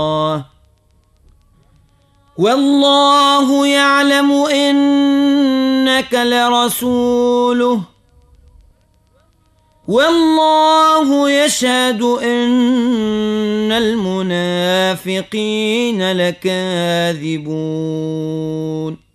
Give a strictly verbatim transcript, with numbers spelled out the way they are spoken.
والله يعلم إنك لرسوله والله يشهد إن المنافقين لكاذبون.